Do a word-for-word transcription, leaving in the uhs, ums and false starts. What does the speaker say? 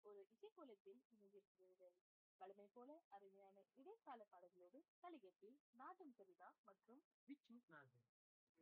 ஒரு இசைக்கோலத்தில் இணைந்திருக்கிறீர்கள். வழமை போல அருமையான இடைக்கால பாடல்களோடு கலிகத்தில் நாதம் சரிதா மற்றும் விச்சுநாதன்.